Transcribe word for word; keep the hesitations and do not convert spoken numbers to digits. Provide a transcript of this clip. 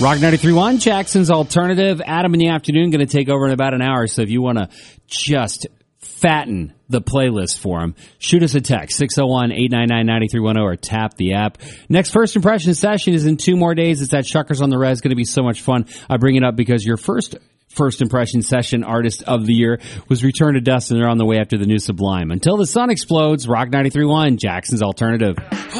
Rock ninety-three point one, Jackson's Alternative. Adam in the afternoon going to take over in about an hour. So if you want to just fatten the playlist for him, shoot us a text, six oh one, eight nine nine, nine three one oh, or tap the app. Next First Impression session is in two more days. It's at Shuckers on the Res. Going to be so much fun. I bring it up because your first First Impression Session Artist of the Year was Return to Dust, and they're on the way after the new Sublime. Until the sun explodes, Rock ninety-three point one, Jackson's Alternative.